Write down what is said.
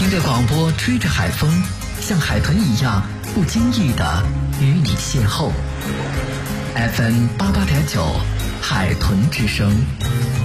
听着广播，吹着海风，像海豚一样不经意的与你邂逅。FM88.9，海豚之声。